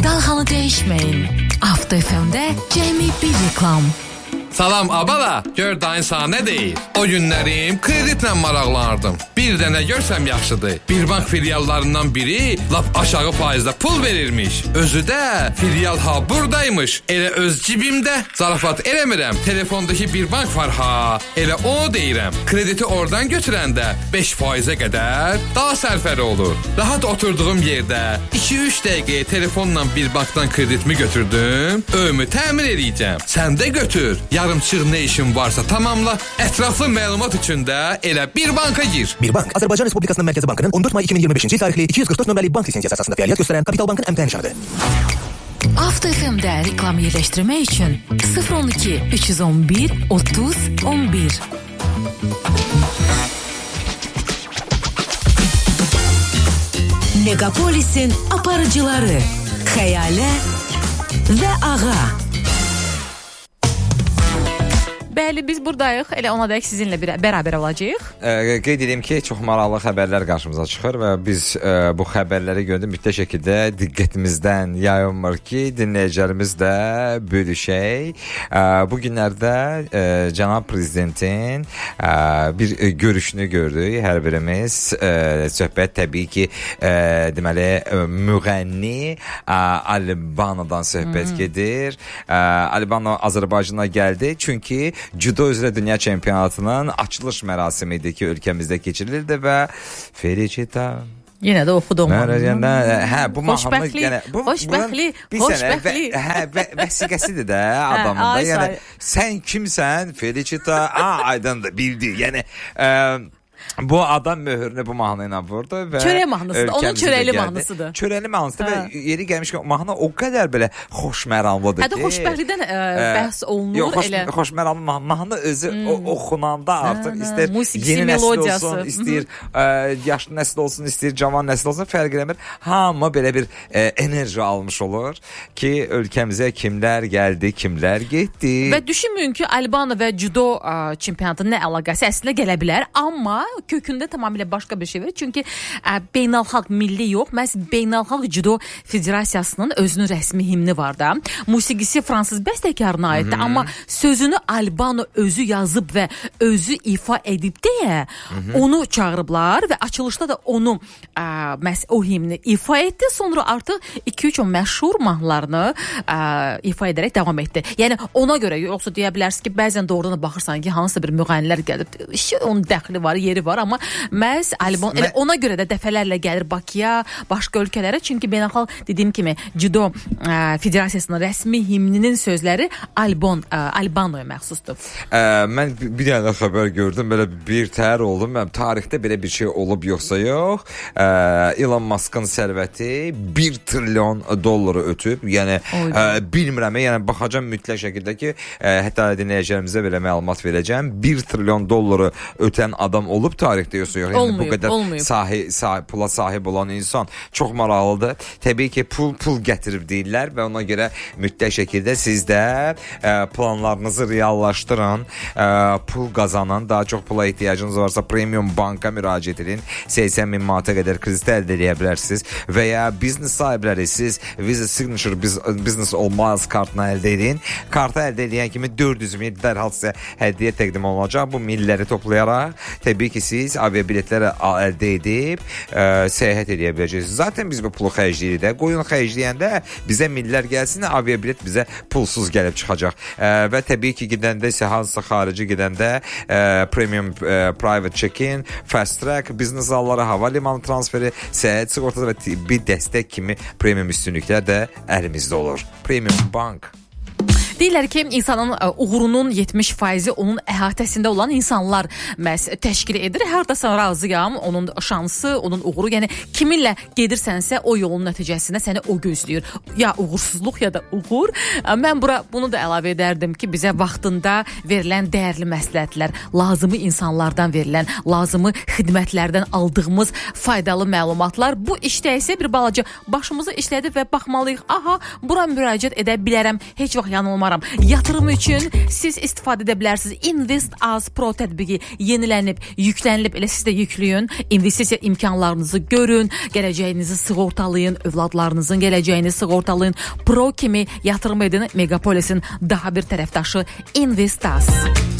Dalğanı dəyişməyin. Avto FM'də Cəmi bir reklam. Salam abala, gör dayın sana nə deyir? O günlərim kreditlə maraqlanırdım. Bir dənə görsəm yaxşıdır. Bir bank filiallarından biri lap aşağı faizlə pul verirmiş. Özü də filial ha buradaymış. Elə öz cibimdə. Zarafat eləmirəm. Telefondakı bir bank var ha. Elə o deyirəm. Krediti oradan götürəndə 5%-ə qədər daha sərfəli olur. Rahat oturduğum yerdə 2-3 dəqiqəyə telefonla bir bankdan kreditimi götürdüm. Öyümü təmin edəcəm. Sən də götür. Yarımçıq nə işin varsa tamamla. Ətraflı məlumat üçün də elə bir banka gir. Bir bank, Azərbaycan Respublikasının Mərkəzi Bankının 14 may 2025-ci tarixli 244 nömrəli bank lisensiyası əsasında fəaliyyət göstərən Kapital Bankın əmtəh nişanıdır. Avto FM'də reklam yerləşdirmək üçün 012 311 30 11. Megapolisin aparıcıları Xəyalə və Ağa. Bəli, biz buradayıq. Elə ona dək sizinlə bərabər olacağıq. Qeyd edeyim ki, çox maraqlı xəbərlər qarşımıza çıxır və biz bu xəbərləri gördük mütləq şəkildə diqqətimizdən yayılmır ki, dinləyicilərimiz də bölüşək. Bu günlərdə cənab prezidentin bir görüşünü gördük. Hər birimiz söhbət təbii ki, deməli müğənni Albanodan söhbət gedir. Albano Azərbaycana gəldi çünki Judo üzrə dünya çempionatının açılış mərasimi idi ki, ölkəmizdə keçirilirdi və Felicita yenə də oxudum. Bu xoşbəxtlik. Vəsiqəsidir də adamın da. Yəni sən kimsən? Felicita aydındır, bildi. Yəni bu adam möhürünü bu mahnı ilə vurdu və çörək mahnısıdır. Onun çörəkli mahnısıdır. Çörəkli mahnısıdır və yeri gəlmiş ki, mahnı o qədər belə xoşməramlıdır ki. Hətta xoşbəxtlikdən bəhs olunur. Yox, xoşməramlı mahnı özü oxunanda artıq istər yeni nəsil olsun, istəyir yaşlı nəsil olsun, istəyir cavan nəsil olsun, fərq eləmir. Hamı belə bir enerji almış olur ki, ölkəmizə kimlər gəldi, kimlər getdi. Və düşünməyin ki, Albano və judo çempionatının nə əlaqəsi əslində gələ bilər, amma kökündə tamamilə başqa bir şey var. Çünki beynəlxalq milli yox, məhz beynəlxalq judo federasiyasının özünün rəsmi himni var da. Musiqisi fransız bəstəkarına aiddir, amma sözünü Albano özü yazıb və özü ifa edib deyə onu çağırıblar və açılışda da onu məhz o himni ifa etdi. Sonra artıq 2-3 məşhur mahnılarını ifa edərək davam etdi. Yəni ona görə yoxsa deyə bilərsiniz ki, bəzən doğrudan da baxırsan ki, hansısa bir müğənnilər gəlib, onun dəxli var, yeri var, amma məhz Albon ona görə də dəfələrlə gəlir Bakıya, başqa ölkələrə. Çünki beynəlxalq dediyim kimi judo federasiyasının rəsmi himninin sözləri Albanoya məxsusdur. Mən bir dənə xəbər gördüm, belə bir təhər oldum. Tarixdə belə bir şey olub yoxsa yox. Elon Musk'ın sərvəti 1 trilyon dolları ötüb. Yəni bilmirəm, yəni baxacağam mütləq şəkildə ki, hətta dinləyicilərimizə belə məlumat verəcəm. 1 trilyon dolları ötən adam olub tarixdə yoxsa yox. Yəni bu qədər pula sahib olan insan çox maraqlıdır. Təbii ki, pul gətirib deyirlər və ona görə mütləq şəkildə siz də planlarınızı reallaşdırın. Pul qazanın. Daha çox pula ehtiyacınız varsa Premium Banka müraciət edin. 80 bin manata qədər kredit əldə edə bilərsiniz və ya biznes sahibləri siz Visa Signature Business All Miles kartını əldə edin. Kartı əldə edən kimi 400 mil dərhal sizə hədiyyə təqdim olunacaq. Bu milləri toplayaraq təbii ki, siz aviabiletləri əldə edib səyahət edə biləcəksiniz. Zaten biz bu pulu xərcləyirik də. Qoyun xərcləyəndə bizə millər gəlsin, aviabilet bizə pulsuz gəlib çıxacaq. Və təbii ki, gedəndə isə hansısa xarici gedəndə Premium Private Check-in, Fast Track, biznes zalları, hava limanı transferi, səyahət sığortası və tibbi dəstək kimi premium üstünlüklər də əlimizdə olur. Premium Bank. Deyirlər ki, insanın uğurunun 70%-i onun əhatəsində olan insanlar məhz təşkil edir. Hərdəsən razıyam, onun şansı, onun uğuru. Yəni kiminlə gedirsənsə o yolun nəticəsində səni o gözləyir. Ya uğursuzluq ya da uğur. Mən bunu da əlavə edərdim ki, bizə vaxtında verilən dəyərli məsləhətlər, lazımı insanlardan verilən, lazımı xidmətlərdən aldığımız faydalı məlumatlar bu işdə isə bir balaca başımızı işlədib və baxmalıyıq. Aha, bura müraciət edə bilərəm, heç vaxt yanılmaram sunaram. Yatırım üçün siz istifadə edə bilərsiniz. InvestAz Pro tətbiqi yenilənib, yüklənilib, elə siz də yükləyin. İnvestisiya imkanlarınızı görün, gələcəyinizi sığortalayın, övladlarınızın gələcəyini sığortalayın. Pro kimi yatırım edin. Megapolisin daha bir tərəfdaşı InvestAz.